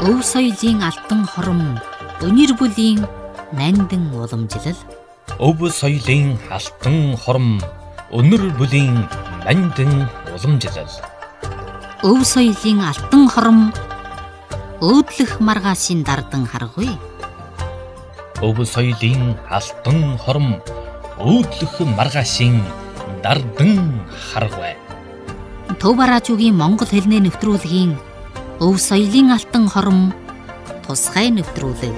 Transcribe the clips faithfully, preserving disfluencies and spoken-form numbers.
өв соёлын алтан хором, өнөр бүлийн нандин уламжлал. Өв соёлын алтан хором, өнөр бүлийн нандин уламжлал. Өв соёлын алтан хором, өөдлөх маргаашийн дардан харгуй. Өв соёлын алтан хором, өөдлөх маргаашийн дардан харгуй. Төв бараажуугийн монгол хэлний нэвтрүүлгийн өв соёлын алтан хором тусгай нэвтрүүлэг.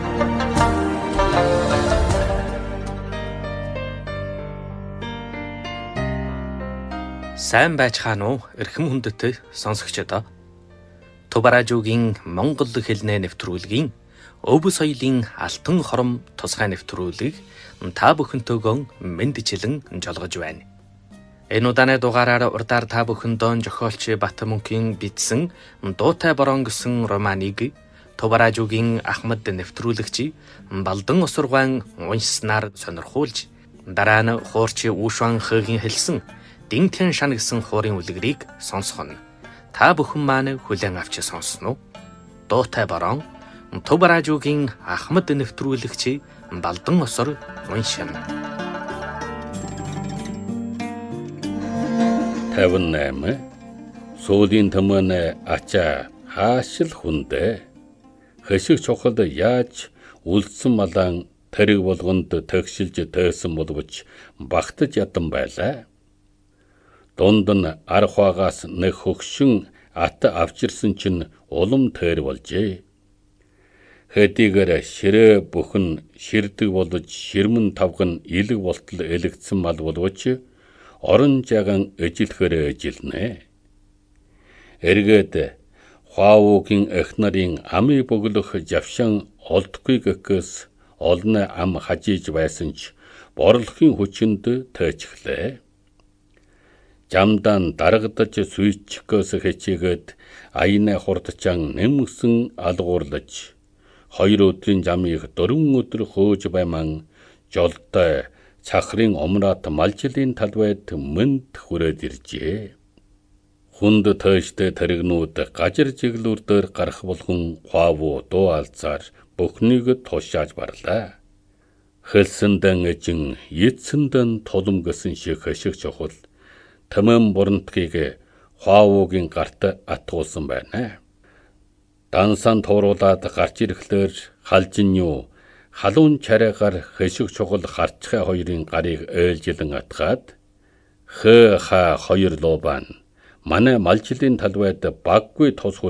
Сайн байцгаана уу эрхэм хүндэт сонсогчдоо. Төв бараажуугийн монгол хэлний нэвтрүүлгийн өв соёлын алтан хором тусгай нэвтрүүлгийг та бүхэнтэйгөө мэндчилэн жолгож байна. Энэ удааны дугаараар урдаар та бүхэндөө зохиолч Батмөнхийн бичсэн Дуутай борон гэсэн романыг Төв бараажуугийн Ахмад нэвтрүүлэгч Балдан Осургаан уншснаар сонирхуулж, дараа нь хуурч Үүшван Хөгийн хэлсэн Динтэн шан гэсэн хуурын үлгэрийг сонсгоно. Та бүхэн маань хүлээн авч сонсноо. Дуутай борон Төв бараажуугийн Ахмад нэвтрүүлэгч Балдан Осур уншина. таван найман суулийн төмөн ачаа хаашил хүндэ хэшиг чухалд яаж үлдсэн малан тэрэг болгонд төгшилж төөсөн боловч багтаж ядан байлаа. Дунд нь архвагаас нэг хөгшин ат авчирсан чинь улам тээр болжээ. Хэдийгээр ширээ бүхэн ширдэг болж ширмэн тавган илэг болтол элэгдсэн мал боловч орон жаган эжилхээр эжилнэ. Эргээд Хуавуугийн эх нарын амыг бөглөх завшаан олдохгүй гэхээс олны ам хажиж байсан ч борлохын хүчинд тээчглээ. Жамдан дарагдаж сүйчгээс хэчээгээд аяна хурдчаан нэмсэн алгуурлаж хоёр өдрийн жамыг дөрвөн өдөр хөөж байман жолтой цахрын омрат малжилын талбайд мэнд хүрээд иржээ. Хүнд тойштой тэрэгнүүд гажир жиглүүр дээр гарах болгон Хуавуу дуу алцаар бүхнийг тушааж барлаа. Хэлсэндэн эжин эцсэндэн тулам гэсэн шиг хэшиг чухал тэмэн бурантгийг Хуавуугийн гарт атгуулсан байна. Дансан тууруулаад гарч ирэхлээр халжин юу халуун чарайгаар хэшиг чухал харчхай хоёрын гарыг ээлжилэн атгаад хэ ха хоёр луубан манай малжилын талбайд баггүй тус